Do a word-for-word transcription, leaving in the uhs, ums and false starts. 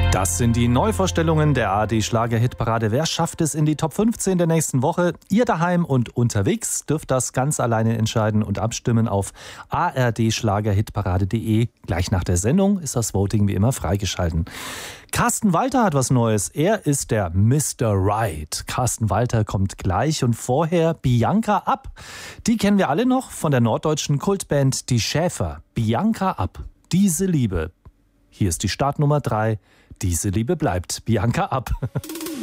Das sind die Neuvorstellungen der A R D-Schlager-Hitparade. Wer schafft es in die Top fünfzehn der nächsten Woche? Ihr daheim und unterwegs dürft das ganz alleine entscheiden und abstimmen auf a r d schlager-hitparade punkt de. Gleich nach der Sendung ist das Voting wie immer freigeschalten. Carsten Walter hat was Neues. Er ist der Mister Right. Carsten Walter kommt gleich und vorher Bianca Ab. Die kennen wir alle noch von der norddeutschen Kultband Die Schäfer. Bianca Ab. Diese Liebe. Hier ist die Startnummer drei. Diese Liebe bleibt. Bianca Ab.